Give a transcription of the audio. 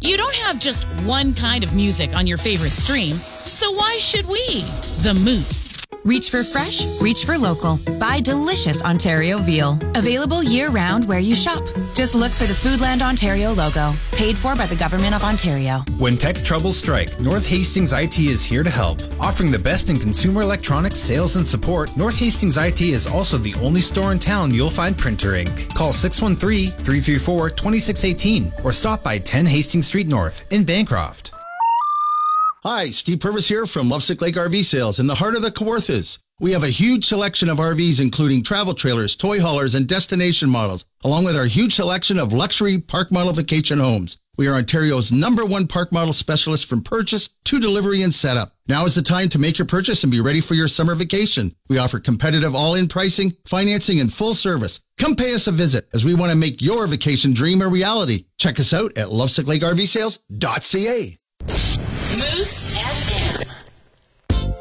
You don't have just one kind of music on your favorite stream, so why should we? The Moose. Reach for fresh, reach for local. Buy delicious Ontario veal. Available year-round where you shop. Just look for the Foodland Ontario logo. Paid for by the Government of Ontario. When tech troubles strike, North Hastings IT is here to help. Offering the best in consumer electronics sales and support, North Hastings IT is also the only store in town you'll find printer ink. Call 613-334-2618 or stop by 10 Hastings Street North in Bancroft. Hi, Steve Purvis here from Lovesick Lake RV Sales in the heart of the Kawarthas. We have a huge selection of RVs, including travel trailers, toy haulers, and destination models, along with our huge selection of luxury park model vacation homes. We are Ontario's #1 park model specialist from purchase to delivery and setup. Now is the time to make your purchase and be ready for your summer vacation. We offer competitive all-in pricing, financing, and full service. Come pay us a visit as we want to make your vacation dream a reality. Check us out at lovesicklakervsales.ca. Moose FM.